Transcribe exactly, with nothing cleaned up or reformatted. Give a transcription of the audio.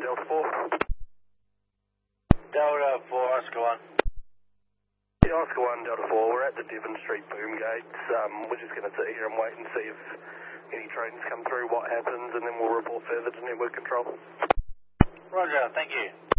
Delta four. Delta four, Oscar one. Yeah, Oscar one, Delta four, we're at the Devon Street boom gates. Um, we're just going to sit here and wait and see if any trains come through, what happens, and then we'll report further to network control. Roger, thank you.